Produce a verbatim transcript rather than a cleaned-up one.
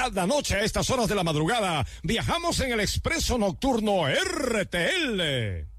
Cada noche a estas horas de la madrugada viajamos en el expreso nocturno R T L.